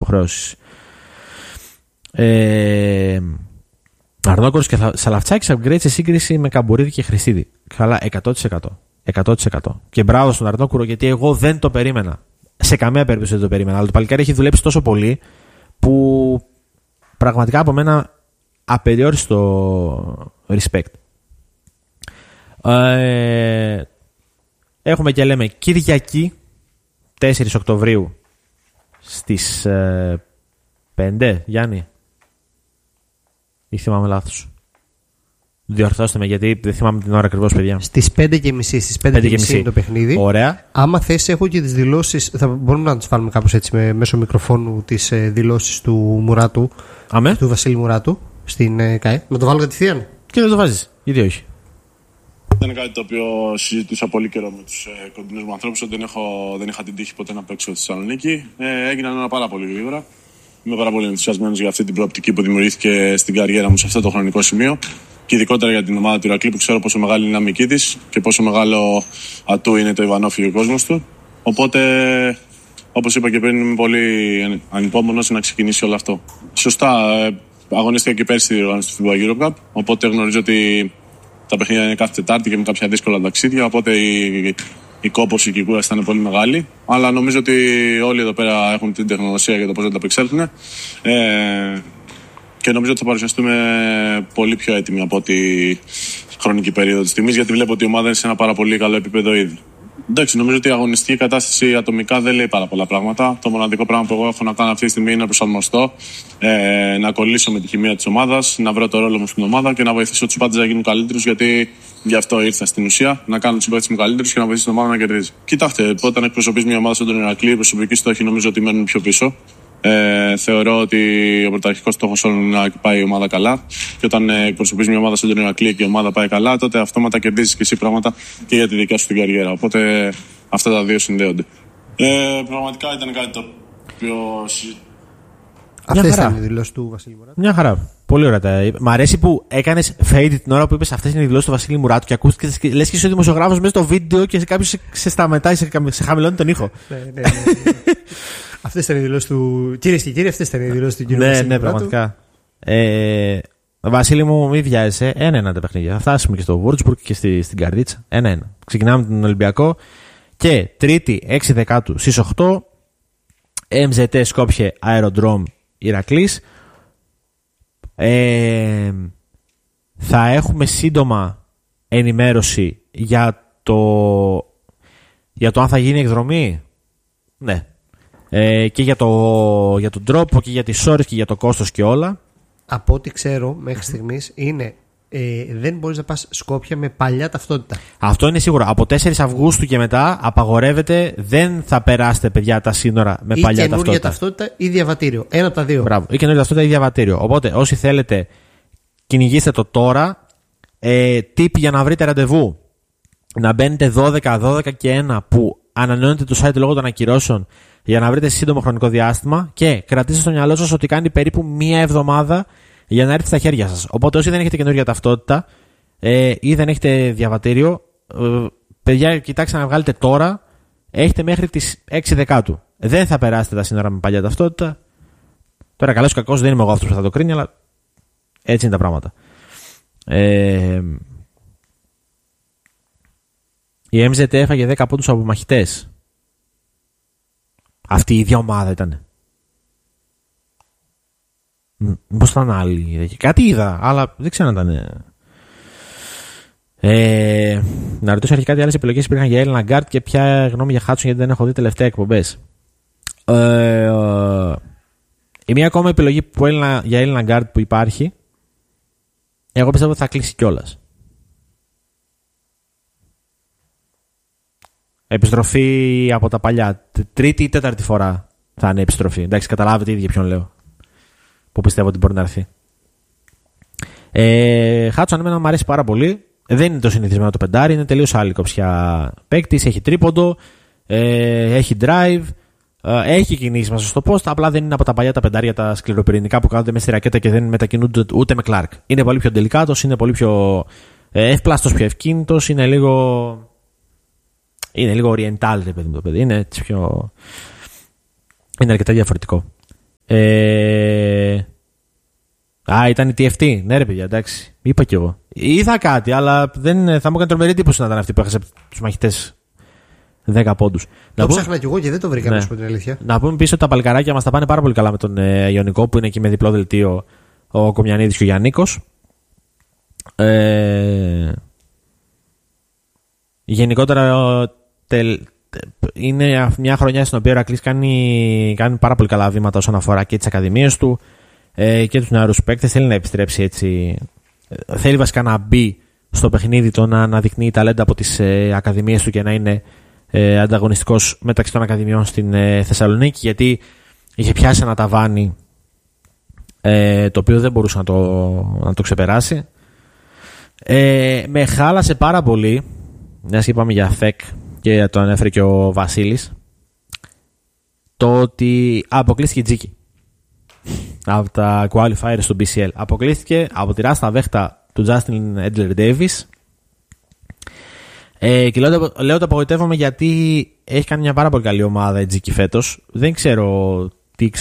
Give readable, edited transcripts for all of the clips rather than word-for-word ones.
υποχρεώσεις. Αρνόκορος και Σαλαφτσάκης upgrade σε σύγκριση με Καμπουρίδη και Χριστίδη. Καλά, 100%. Και μπράβο στον Αρνόκουρο, γιατί εγώ δεν το περίμενα. Σε καμία περίπτωση δεν το περίμενα. Αλλά το παλικάρι έχει δουλέψει τόσο πολύ που πραγματικά από μένα απεριόριστο respect. Έχουμε και λέμε Κυριακή 4 Οκτωβρίου στις 5, Γιάννη, ή θυμάμαι λάθος? Διορθώστε με, γιατί δεν θυμάμαι την ώρα ακριβώς, παιδιά. Στις 5:30, στις 5:30 είναι το παιχνίδι. Ωραία. Άμα θες, έχω και τις δηλώσεις. Θα μπορούμε να τις βάλουμε κάπως έτσι μέσω μικροφόνου, τις δηλώσεις του Μουράτου. Αμέ. Του Βασίλη Μουράτου στην ΚΑΕ. Να το βάλω κατευθείαν. Και δεν το βάζεις, γιατί όχι? Είναι κάτι το οποίο συζητούσα πολύ καιρό με τους κοντινούς μου ανθρώπους, ότι δεν είχα την τύχη ποτέ να παίξω στη Θεσσαλονίκη. Έγιναν όλα πάρα πολύ γρήγορα. Είμαι πάρα πολύ ενθουσιασμένος για αυτή την προοπτική που δημιουργήθηκε στην καριέρα μου σε αυτό το χρονικό σημείο. Και ειδικότερα για την ομάδα του Ηρακλή, που ξέρω πόσο μεγάλη είναι η δυναμική της και πόσο μεγάλο ατού είναι το Ιβανόφι ο κόσμος του. Οπότε, όπως είπα και πριν, είμαι πολύ ανυπόμονος να ξεκινήσει όλο αυτό. Σωστά, αγωνίστηκα και πέρσι στη διοργάνωση του FIBA Europe Cup. Οπότε γνωρίζω ότι τα παιχνίδια είναι κάθε Τετάρτη και με κάποια δύσκολα ταξίδια. Οπότε η κόπωση και η κούραση ήταν πολύ μεγάλη. Αλλά νομίζω ότι όλοι εδώ πέρα έχουν την τεχνογνωσία για το πώς να τα απεξέλθουν. Και νομίζω ότι θα παρουσιαστούμε πολύ πιο έτοιμοι από τη χρονική περίοδο της στιγμής, γιατί βλέπω ότι η ομάδα είναι σε ένα πάρα πολύ καλό επίπεδο ήδη. Εντάξει, νομίζω ότι η αγωνιστική κατάσταση ατομικά δεν λέει πάρα πολλά πράγματα. Το μοναδικό πράγμα που εγώ έχω να κάνω αυτή τη στιγμή είναι να προσαρμοστώ, να κολλήσω με τη χημεία της ομάδας, να βρω το ρόλο μου στην ομάδα και να βοηθήσω τους πάντες να γίνουν καλύτερους, γιατί γι' αυτό ήρθα στην ουσία, να κάνω τους συμπαίκτες μου καλύτερους και να βοηθήσω την ομάδα να κερδίζει. Κοιτάξτε, όταν εκπροσωπείς μια ομάδα σαν τον Ηρακλή, οι προσωπικοί στόχοι νομίζω ότι μένουν πιο πίσω. Θεωρώ ότι ο πρωταρχικός στόχος όλων είναι να πάει η ομάδα καλά. Και όταν εκπροσωπείς μια ομάδα σαν τον Ηρακλή και η ομάδα πάει καλά, τότε αυτόματα κερδίζεις και εσύ πράγματα και για τη δικιά σου την καριέρα. Οπότε αυτά τα δύο συνδέονται. Πραγματικά ήταν κάτι το οποίο. Αυτές ήταν οι δηλώσεις του Βασίλη Μουράτου. Μια χαρά. Πολύ ωραία. Μ' αρέσει που έκανες fade την ώρα που είπες αυτές είναι οι δηλώσεις του Βασίλη Μουράτου και ακούστηκες και λες και είσαι ο δημοσιογράφος μέσα στο βίντεο και κάποιος σε σταματάει, σε χαμηλώνει τον ήχο. Ναι. Αυτές ήταν οι δηλώσεις του. Κυρίες και κύριοι, αυτές ήταν οι δηλώσεις του κύριου Βασίλη. Ναι, πραγματικά. Βασίλη μου, μην βιάζεσαι. 1-1 τα παιχνίδια. Θα φτάσουμε και στο Βουρτσμπουργκ και στην Καρδίτσα. 1-1. Ξεκινάμε τον Ολυμπιακό. Και Τρίτη, 6 Δεκάτου στις 8. MZT Σκόπιε Αεροδρόμ Ηρακλής. Θα έχουμε σύντομα ενημέρωση για το αν θα γίνει εκδρομή. Ναι. Και για τον τρόπο και για τις ώρες και για το κόστος και όλα. Από ό,τι ξέρω μέχρι στιγμής είναι δεν μπορείς να πας Σκόπια με παλιά ταυτότητα. Αυτό είναι σίγουρο. Από 4 Αυγούστου και μετά απαγορεύεται, δεν θα περάσετε, παιδιά, τα σύνορα με ή παλιά ταυτότητα. Ή καινούργια ταυτότητα ή διαβατήριο. Ένα από τα δύο. Μπράβο. Ή καινούργια ταυτότητα ή διαβατήριο. Οπότε όσοι θέλετε, κυνηγήστε το τώρα. Tip για να βρείτε ραντεβού. Να μπαίνετε 12 και 1 που ανανεώνετε το site λόγω των ακυρώσεων για να βρείτε σύντομο χρονικό διάστημα και κρατήστε στο μυαλό σας ότι κάνει περίπου μία εβδομάδα για να έρθει στα χέρια σας. Οπότε όσοι δεν έχετε καινούργια ταυτότητα ή δεν έχετε διαβατήριο, παιδιά, κοιτάξτε να βγάλετε τώρα. Έχετε μέχρι τις 6 Δεκάτου. Δεν θα περάσετε τα σύνορα με παλιά ταυτότητα. Τώρα, καλώς ή κακώς, δεν είμαι εγώ αυτός που θα το κρίνει, αλλά έτσι είναι τα πράγματα. Η MZT έφαγε 10 πόντους από μαχητές. Αυτή η ίδια ομάδα ήταν. Μήπως ήταν άλλη. Κάτι είδα, αλλά δεν ξέρω αν ήταν. Να ρωτήσω αρχικά τι άλλες επιλογές υπήρχαν για Έλληνα Γκάρτ και ποια γνώμη για Χάτσον, γιατί δεν έχω δει τελευταία εκπομπές. Η μία ακόμα επιλογή για Έλληνα Γκάρτ που υπάρχει, εγώ πιστεύω ότι θα κλείσει κιόλας. Επιστροφή από τα παλιά. Τρίτη ή τέταρτη φορά θα είναι επιστροφή. Εντάξει, καταλάβετε ήδη για ποιον λέω. Που πιστεύω ότι μπορεί να έρθει. Χάτσον, εμένα μου αρέσει πάρα πολύ. Δεν είναι το συνηθισμένο το πεντάρι, είναι τελείως άλλη κοψιά παίκτης. Έχει τρίποντο, έχει drive, έχει κινήσεις μέσα στο post. Απλά δεν είναι από τα παλιά τα πεντάρια τα σκληροπυρηνικά που κάνονται μέσα στη ρακέτα και δεν μετακινούνται ούτε με Clark. Είναι πολύ πιο τελικάτος, είναι πολύ πιο εύπλαστος, πιο ευκίνητος, είναι λίγο oriental, παιδί μου το παιδί. Είναι έτσι πιο. Είναι αρκετά διαφορετικό. Ήταν η TFT. Ναι, ρε παιδιά, εντάξει. Είπα κι εγώ. Είδα κάτι, αλλά θα μου έκανε τρομερή εντύπωση να ήταν αυτή που έχασε τους μαχητές 10 πόντους. Το ψάχνα κι εγώ και δεν το βρήκα, να σου πω την αλήθεια. Να πούμε πίσω ότι τα παλικαράκια μας τα πάνε πάρα πολύ καλά με τον Ιωνικό που είναι εκεί με διπλό δελτίο ο Κομιανίδης και ο Γιαννίκος. Γενικότερα είναι μια χρονιά στην οποία ο Ηρακλής κάνει πάρα πολύ καλά βήματα όσον αφορά και τις ακαδημίες του και τους νεαρούς παίκτες. Θέλει να επιστρέψει έτσι. Θέλει βασικά να μπει στο παιχνίδι το να αναδεικνύει ταλέντα από τις ακαδημίες του και να είναι ανταγωνιστικός μεταξύ των ακαδημιών στην Θεσσαλονίκη, γιατί είχε πιάσει ένα ταβάνι το οποίο δεν μπορούσε να το ξεπεράσει. Με χάλασε πάρα πολύ, μιας και είπαμε για ΘΕΚ και το ανέφερε και ο Βασίλης, το ότι αποκλείστηκε η Τζίκη από τα qualifiers του BCL. Αποκλείστηκε από τη ράστα βέχτα του Justin Edler Davis. Και λέω ότι απογοητεύομαι γιατί έχει κάνει μια πάρα πολύ καλή ομάδα η Τζίκη φέτος. Δεν ξέρω τι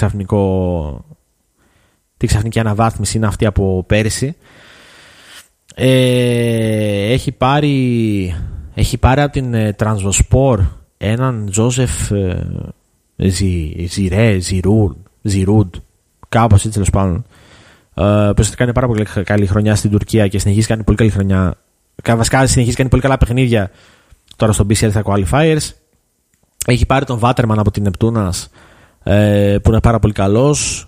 ξαφνική αναβάθμιση είναι αυτή από πέρυσι. Έχει πάρει από την Trabzonspor έναν Τζόσεφ Ζιρούντ, κάπως έτσι τέλος πάντων, που έχει κάνει πάρα πολύ καλή χρονιά στην Τουρκία και συνεχίζει κάνει πολύ καλή χρονιά. Βασικά συνεχίζει κάνει πολύ καλά παιχνίδια τώρα στο BCL στα qualifiers. Έχει πάρει τον Βάτερμαν από την Νεπτούνας, που είναι πάρα πολύ καλός.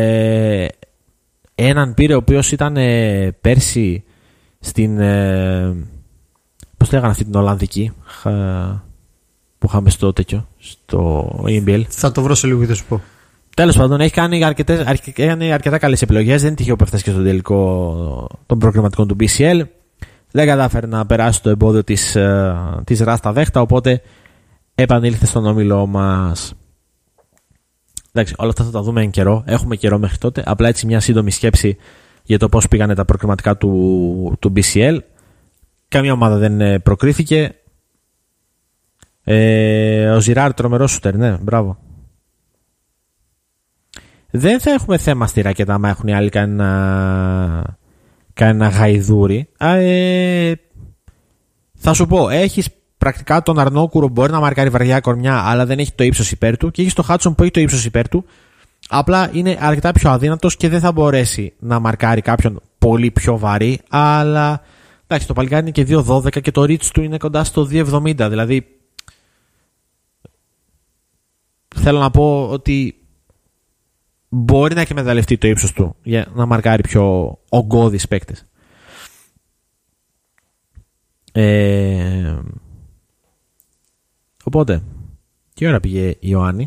Έναν πήρε ο οποίος ήταν πέρσι στην πώς λέγανε αυτή την Ολλανδική που είχαμε στο EMBL. Θα το βρω σε λίγο και θα σου πω. Τέλος πάντων, έχει κάνει αρκετά καλές επιλογές. Δεν τυχαίο που έφτασε και στο τελικό των προκριματικών του BCL. Δεν κατάφερε να περάσει το εμπόδιο της Ράστα Βέχτα, οπότε επανήλθε στον όμιλό μας. Εντάξει, όλα αυτά θα τα δούμε εν καιρό. Έχουμε καιρό μέχρι τότε. Απλά έτσι μια σύντομη σκέψη για το πώς πήγανε τα προκριματικά του BCL. Καμία ομάδα δεν προκρίθηκε. Ο Ζιράρ τρομερός σούτερ, ναι, μπράβο. Δεν θα έχουμε θέμα στη ρακέτα άμα έχουν οι άλλοι κανένα γαϊδούρι. Θα σου πω, έχεις πρακτικά τον Αρνόκουρο, μπορεί να μαρκάρει βαριά κορμιά, αλλά δεν έχει το ύψος υπέρ του, και έχεις τον Χάτσον που έχει το ύψος υπέρ του, απλά είναι αρκετά πιο αδύνατος και δεν θα μπορέσει να μαρκάρει κάποιον πολύ πιο βαρύ. Αλλά εντάξει, το παλικάρι είναι και 2.12 και το reach του είναι κοντά στο 2.70, δηλαδή θέλω να πω ότι μπορεί να εκμεταλλευτεί το ύψος του για να μαρκάρει πιο ογκώδεις παίκτες. Οπότε, τι ώρα πήγε η Ιωάννη?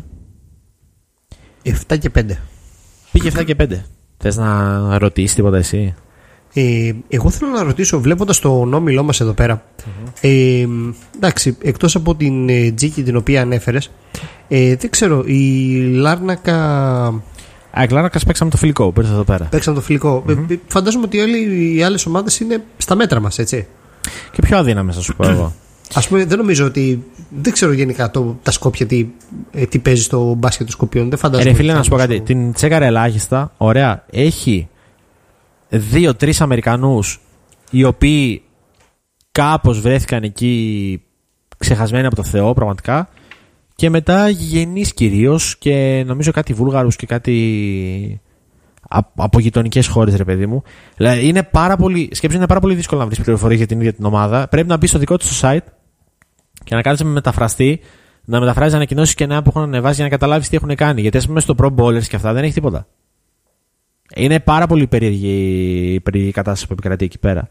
7 και 5. Πήγε 7 και 5. Θες να ρωτήσεις τίποτα εσύ? Εγώ θέλω να ρωτήσω, βλέποντας τον όμιλό μας εδώ πέρα, εντάξει, εκτός από την Τζίκη την οποία ανέφερες, δεν ξέρω, η Λάρνακα... Η Λάρνακα παίξαμε το φιλικό, πήρες εδώ πέρα. Παίξαμε το φιλικό. Φαντάζομαι ότι οι άλλες ομάδες είναι στα μέτρα μας, έτσι. Και πιο αδύναμες, θα σου πω εγώ. Ας πούμε, δεν νομίζω ότι. Δεν ξέρω γενικά τα Σκόπια τι παίζει στο μπάσκετ των Σκοπιών. Δεν φαντάζομαι. Φίλε, να σου πω κάτι. Την τσέκαρε ελάχιστα. Ωραία. Έχει 2-3 Αμερικανούς οι οποίοι κάπως βρέθηκαν εκεί ξεχασμένοι από το Θεό, πραγματικά. Και μετά γηγενείς κυρίως και νομίζω κάτι Βούλγαρους και κάτι από γειτονικές χώρες, ρε παιδί μου. Δηλαδή είναι πάρα πολύ δύσκολο να βρεις πληροφορίες για την ίδια την ομάδα. Πρέπει να μπεις στο δικό του site και να κάνεις με μεταφραστή, να μεταφράζεις ανακοινώσεις και νέα που έχουν ανεβάσει για να καταλάβεις τι έχουν κάνει. Γιατί ας πούμε στο Pro Bowlers και αυτά δεν έχει τίποτα. Είναι πάρα πολύ περίεργη κατάσταση που επικρατεί εκεί πέρα.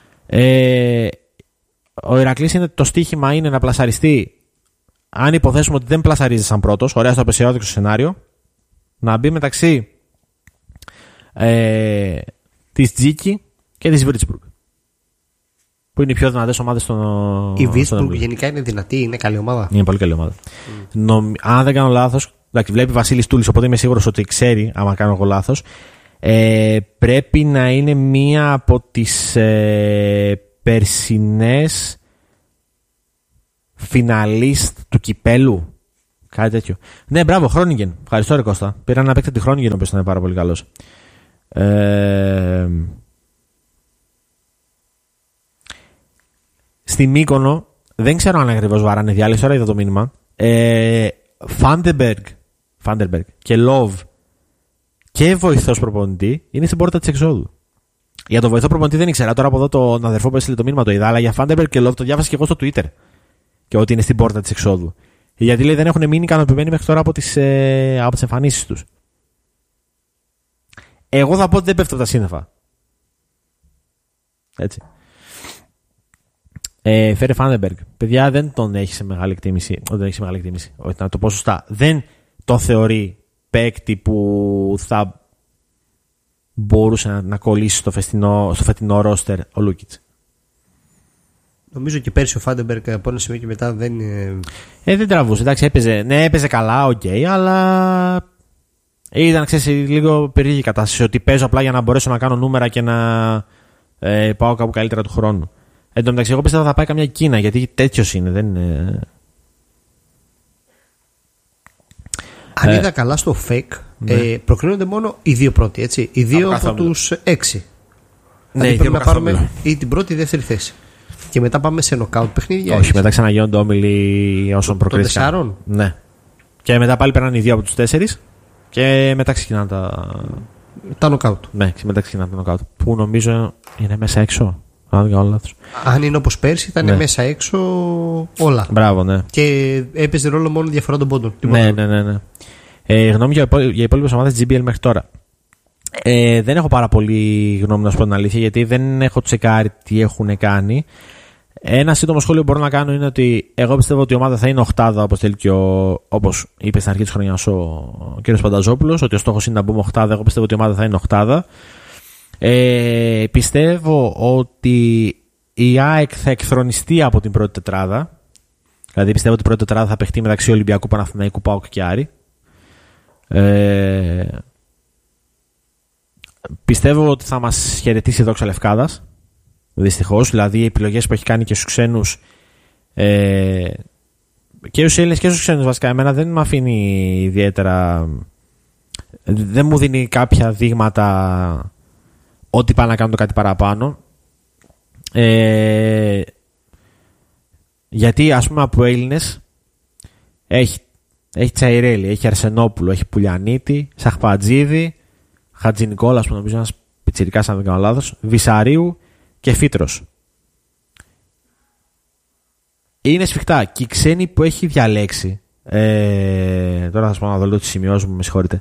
Ο Ηρακλής το στοίχημα είναι να πλασαριστεί. Αν υποθέσουμε ότι δεν πλασαρίζει σαν πρώτος, ωραία στο απεσιόδοξο σενάριο, να μπει μεταξύ της Τζίκη και της Βίρτσμπουργκ, που είναι οι πιο δυνατές ομάδες στον. Η Βίρτσμπουργκ γενικά είναι δυνατή, είναι καλή ομάδα. Είναι πολύ καλή ομάδα. Αν δεν κάνω λάθος, βλέπει Βασίλης Τούλης, οπότε είμαι σίγουρος ότι ξέρει, άμα κάνω εγώ λάθος. Πρέπει να είναι μία από τις περσινές φιναλίστ του κυπέλου. Κάτι τέτοιο. Ναι, μπράβο, Χρόνιγκεν. Ευχαριστώ, ρε Κώστα. Πήρα ένα παίκτη τη Χρόνιγκεν, ο οποίος ήταν πάρα πολύ καλός. Στη Μύκονο, δεν ξέρω αν ακριβώς βαράνε διάλυση, τώρα είδα το μήνυμα. Φάντερμπεργκ και Λοβ και βοηθός προπονητή είναι στην πόρτα της εξόδου. Για τον βοηθό προπονητή δεν ήξερα. Τώρα από εδώ τον αδερφό που έστειλε το μήνυμα το είδα. Αλλά για Φάντερμπεργκ και Λοβ το διάβασα και εγώ στο Twitter. Και ότι είναι στην πόρτα της εξόδου. Γιατί λέει δεν έχουν μείνει ικανοποιημένοι μέχρι τώρα από τις εμφανίσεις τους. Εγώ θα πω ότι δεν πέφτω από τα σύννεφα. Έτσι. Φέρε Φάντερμπεργκ. Παιδιά, δεν τον έχει σε μεγάλη εκτίμηση. Δεν έχει σε μεγάλη εκτίμηση. Όχι, να το πω σωστά. Δεν τον θεωρεί παίκτη που θα μπορούσε να κολλήσει στο φετινό ρόστερ ο Λούκιτς. Νομίζω και πέρσι ο Φάντερμπεργκ από ένα σημείο και μετά δεν. Δεν τραβούσε. Εντάξει, έπαιζε καλά, οκ, αλλά ήταν, ξέρεις, λίγο περίεργη κατάσταση. Ότι παίζω απλά για να μπορέσω να κάνω νούμερα και να πάω κάπου καλύτερα του χρόνου. Εν τω μεταξύ, εγώ πιστεύω θα πάει καμιά Κίνα, γιατί τέτοιος είναι. Δεν είναι... Αν είδα καλά στο fake, προκρίνονται μόνο οι δύο πρώτοι, έτσι. Οι δύο από τους 6. Ναι, δηλαδή πρέπει να πάρουμε ή την πρώτη ή δεύτερη θέση. Και μετά πάμε σε νοκάουτ παιχνίδια. Όχι, μετά ξαναγίνονται όμιλοι όσων προκρίθηκαν. Των 4. Ναι. Και μετά πάλι περνάνε οι δύο από τους 4. Και μετά ξεκινάνε τα νοκάουτ. Ναι, μετά ξεκινάνε τα νοκάουτ. Που νομίζω είναι μέσα έξω. Αν είναι όπως πέρσι, ήταν μέσα έξω όλα. Μπράβο, ναι. Και έπαιζε ρόλο μόνο διαφορά των πόντων. Ναι. Γνώμη για υπόλοιπες ομάδες GBL μέχρι τώρα. Δεν έχω πάρα πολύ γνώμη, να σου πω την αλήθεια, γιατί δεν έχω τσεκάρει τι έχουν κάνει. Ένα σύντομο σχόλιο που μπορώ να κάνω είναι ότι εγώ πιστεύω ότι η ομάδα θα είναι οχτάδα, όπως είπε στην αρχή της χρονιάς ο κ. Πανταζόπουλος, ότι ο στόχος είναι να μπούμε οχτάδα. Εγώ πιστεύω ότι η ομάδα θα είναι οχτάδα. Πιστεύω ότι η ΑΕΚ θα εκθρονιστεί από την πρώτη τετράδα. Δηλαδή πιστεύω ότι η πρώτη τετράδα θα παιχτεί μεταξύ Ολυμπιακού, Παναθηναϊκού, ΠΑΟΚ και Άρη. Πιστεύω ότι θα μας χαιρετήσει η Δόξα Λευκάδας. Δυστυχώς, δηλαδή οι επιλογές που έχει κάνει και στους ξένους, και στους Έλληνες και στους ξένους βασικά, εμένα δεν με αφήνει ιδιαίτερα, δεν μου δίνει κάποια δείγματα ότι πάνε να κάνουν το κάτι παραπάνω. Γιατί ας πούμε από Έλληνες έχει Τσαϊρέλη, έχει Αρσενόπουλο, έχει Πουλιανίτη, Σαχπατζίδη, Χατζηνικόλας που νομίζω ένας πιτσιρικάς αν δεν κάνω λάθος, Βυσαρίου και Φύτρος. Είναι σφιχτά. Και οι ξένοι που έχει διαλέξει, τώρα θα σας πω να δω λίγο τις σημειώσεις μου, με συγχωρείτε.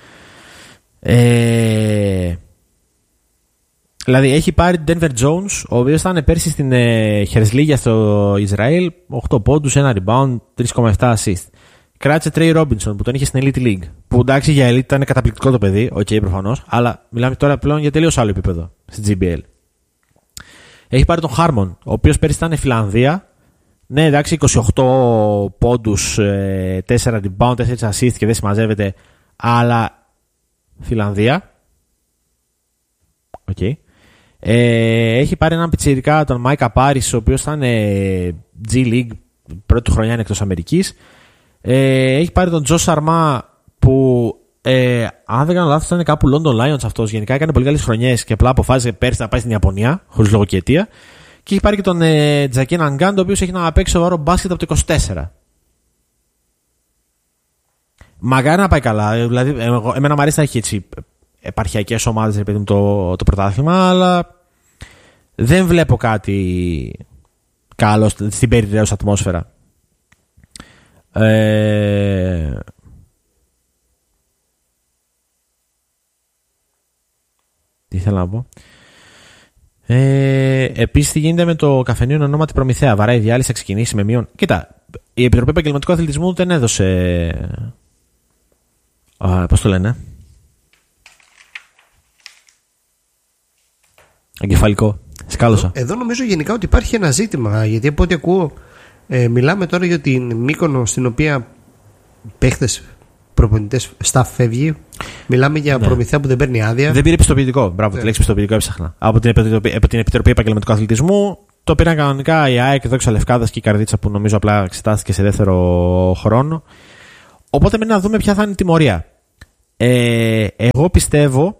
Δηλαδή έχει πάρει τον Denver Jones, ο οποίος ήταν πέρσι στην Χερσλίγια στο Ισραήλ, 8 πόντους, 1 rebound, 3,7 assist. Κράτησε Τρέι Ρόμπινσον που τον είχε στην Elite League. Που εντάξει για Elite ήταν καταπληκτικό το παιδί, προφανώς, αλλά μιλάμε τώρα πλέον για τελείως άλλο επίπεδο στην GBL. Έχει πάρει τον Harmon, ο οποίος πέρσι ήταν Φιλανδία. Ναι, εντάξει, 28 πόντους, 4 rebound, 4 assist και δεν συμμαζεύεται, αλλά Φιλανδία. Okay. Έχει πάρει έναν πιτσιρικά, τον Μάικα Πάρις, ο οποίος ήταν G League, πρώτη χρονιά είναι εκτός Αμερικής. Έχει πάρει τον Τζο Σαρμά, που αν δεν κάνω λάθος ήταν κάπου London Lions αυτός. Γενικά έκανε πολύ καλές χρονιές και απλά αποφάσισε πέρσι να πάει στην Ιαπωνία, χωρίς λόγο και αιτία. Και έχει πάρει και τον Τζακίν Αγκάντ, ο οποίος έχει να παίξει σοβαρό μπάσκετ από το 24. Μακάρι να πάει καλά. Δηλαδή, εμένα μου αρέσει να έχει έτσι επαρχιακές ομάδες, παιδί μου, το πρωτάθλημα, αλλά δεν βλέπω κάτι καλό στην περιραίουσα ατμόσφαιρα. Τι ήθελα να πω. Επίσης, τι γίνεται με το καφενείο ονόματι Προμηθέα. Βαράει διάλυση, θα ξεκινήσει με μείον. Κοίτα, η Επιτροπή Επαγγελματικού Αθλητισμού δεν έδωσε. Πώς το λένε. Εγκεφαλικό. Σκάλωσα. Εδώ νομίζω γενικά ότι υπάρχει ένα ζήτημα. Γιατί από ό,τι ακούω, μιλάμε τώρα για την Μύκονο, στην οποία παίχτες, προπονητές, staff φεύγει. Μιλάμε για Προμηθέα που δεν παίρνει άδεια. Δεν πήρε πιστοποιητικό. Μπράβο, τη λέξη πιστοποιητικό έψαχνα. Από την Επιτροπή Επαγγελματικού Αθλητισμού το πήραν κανονικά η ΑΕΚ, η Δόξα Λευκάδας και η Καρδίτσα, που νομίζω απλά εξετάστηκε σε δεύτερο χρόνο. Οπότε μένει να δούμε ποια θα είναι η τιμωρία. Εγώ πιστεύω.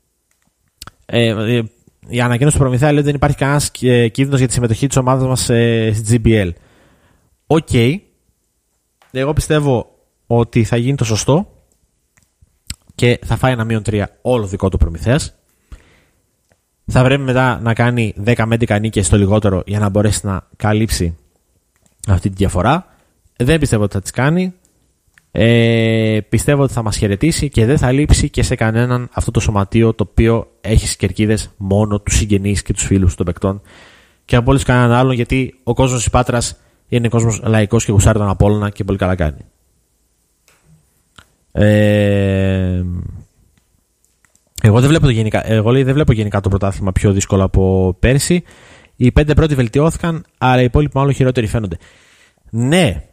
Η ανακοίνωση του Προμηθέα λέει ότι δεν υπάρχει κανένας κίνδυνος για τη συμμετοχή της ομάδας μας στη GBL. Οκ. Εγώ πιστεύω ότι θα γίνει το σωστό και θα φάει ένα -3 όλο δικό του Προμηθέας. Θα πρέπει μετά να κάνει 10 με 11 νίκες στο λιγότερο για να μπορέσει να καλύψει αυτή τη διαφορά. Δεν πιστεύω ότι θα τις κάνει. Πιστεύω ότι θα μας χαιρετήσει και δεν θα λείψει και σε κανέναν αυτό το σωματείο το οποίο έχει στις κερκίδες μόνο τους συγγενείς και τους φίλους των παικτών και από όλους κανέναν άλλον, γιατί ο κόσμος της Πάτρας είναι κόσμος λαϊκός και γουσάρει τον Απόλλωνα και πολύ καλά κάνει. Εγώ δεν βλέπω γενικά το πρωτάθλημα πιο δύσκολο από πέρσι. Οι 5 πρώτοι βελτιώθηκαν, αλλά οι υπόλοιποι μάλλον χειρότεροι φαίνονται. Ναι.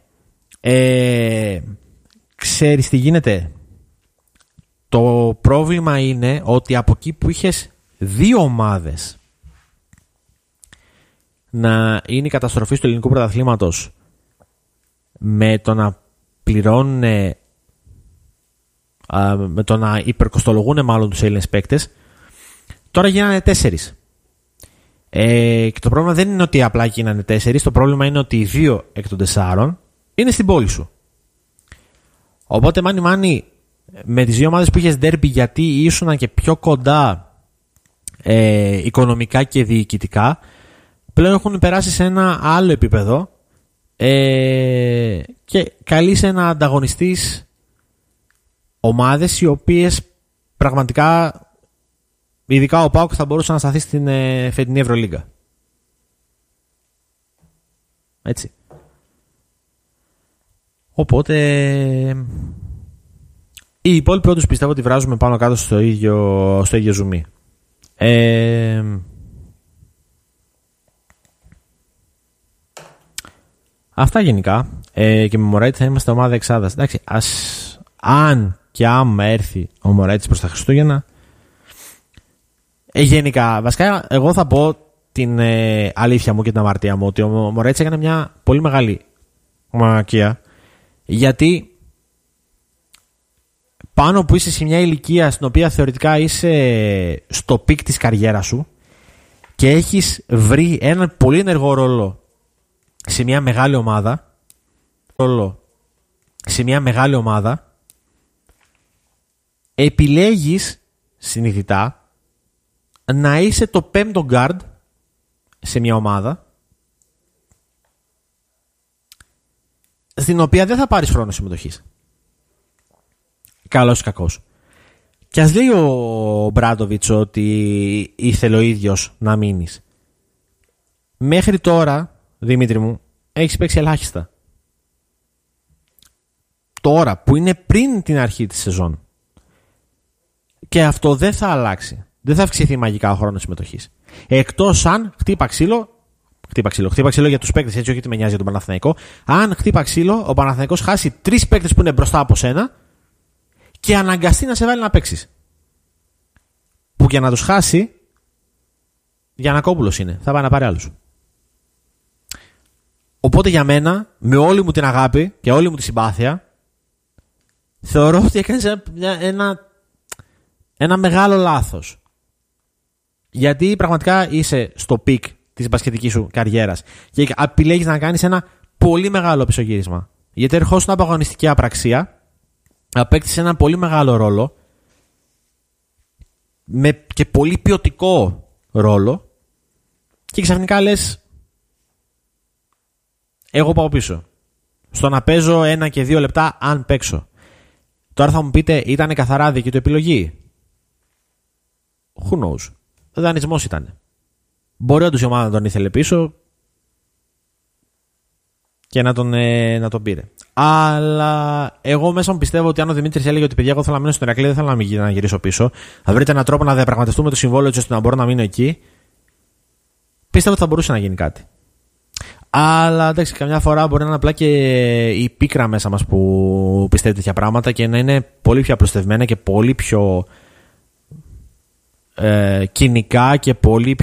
Ξέρεις τι γίνεται? Το πρόβλημα είναι ότι από εκεί που είχες 2 ομάδες να είναι η καταστροφή του ελληνικού πρωταθλήματος με το να πληρώνουν, με το να υπερκοστολογούν μάλλον τους Έλληνες παίκτες, τώρα γίνανε 4. Και το πρόβλημα δεν είναι ότι απλά γίνανε 4, το πρόβλημα είναι ότι οι 2 εκ των 4 είναι στην πόλη σου. Οπότε μάνι με τις 2 ομάδες που είχες ντέρμπι, γιατί ήσουν και πιο κοντά οικονομικά και διοικητικά, πλέον έχουν περάσει σε ένα άλλο επίπεδο και καλείσαι να ανταγωνιστείς ομάδες οι οποίες πραγματικά, ειδικά ο ΠΑΟΚ, θα μπορούσε να σταθεί στην φετινή Ευρωλίγκα. Έτσι. Οπότε οι υπόλοιποι όντως πιστεύω ότι βράζουμε πάνω κάτω στο ίδιο ζουμί. Αυτά γενικά. Και με Μωράητη θα είμαστε ομάδα εξάδας. Εντάξει, αν και άμα έρθει ο Μωράητης προς τα Χριστούγεννα, γενικά, βασικά εγώ θα πω την αλήθεια μου και την αμαρτία μου, ότι ο Μωράητης έκανε μια πολύ μεγάλη μαλακία, γιατί πάνω που είσαι σε μια ηλικία στην οποία θεωρητικά είσαι στο πικ της καριέρας σου και έχεις βρει έναν πολύ ενεργό ρόλο σε μια μεγάλη ομάδα, επιλέγεις συνειδητά να είσαι το 5ο guard σε μια ομάδα στην οποία δεν θα πάρεις χρόνο συμμετοχής. Καλός ή κακός. Και ας λέει ο Μπράντοβιτς ότι ήθελε ο ίδιος να μείνεις. Μέχρι τώρα, Δημήτρη μου, έχεις παίξει ελάχιστα. Τώρα που είναι πριν την αρχή της σεζόν. Και αυτό δεν θα αλλάξει. Δεν θα αυξηθεί μαγικά ο χρόνος συμμετοχής. Εκτός αν χτύπα ξύλο για τους παίκτες, έτσι, όχι ότι με νοιάζει για τον Παναθηναϊκό. Αν χτύπα ξύλο, ο Παναθηναϊκός χάσει 3 παίκτες που είναι μπροστά από σένα και αναγκαστεί να σε βάλει να παίξεις. Που για να τους χάσει, Γιαννακόπουλος είναι. Θα πάει να πάρει άλλους. Οπότε για μένα, με όλη μου την αγάπη και όλη μου τη συμπάθεια, θεωρώ ότι έκανες ένα μεγάλο λάθος. Γιατί πραγματικά είσαι στο πικ της μπασκετικής σου καριέρας και επιλέγεις να κάνεις ένα πολύ μεγάλο πισωγύρισμα. Γιατί ερχόσουν από αγωνιστική απραξία, απέκτησε ένα πολύ μεγάλο ρόλο και πολύ ποιοτικό ρόλο και ξαφνικά λες, εγώ πάω πίσω στο να παίζω 1 και 2 λεπτά αν παίξω. Τώρα θα μου πείτε, ήταν καθαρά δική του επιλογή? Who knows? Δανεισμός ήταν. Μπορεί όντως η ομάδα να τον ήθελε πίσω και να τον πήρε. Αλλά εγώ μέσα μου πιστεύω ότι αν ο Δημήτρης έλεγε ότι παιδιά, εγώ θέλω να μείνω στον Ηρακλή, δεν θέλω να γυρίσω πίσω, θα βρείτε έναν τρόπο να διαπραγματευτούμε το συμβόλαιο έτσι ώστε να μπορώ να μείνω εκεί, πιστεύω ότι θα μπορούσε να γίνει κάτι. Αλλά εντάξει, καμιά φορά μπορεί να είναι απλά και η πίκρα μέσα μας που πιστεύει τέτοια πράγματα και να είναι πολύ πιο απλουστευμένα και πολύ πιο κοινικά και πολύ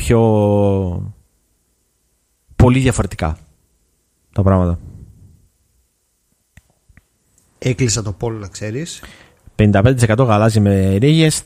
διαφορετικά τα πράγματα. Έκλεισα το πόλο, να ξέρεις. 55% γαλάζι με ρίγες,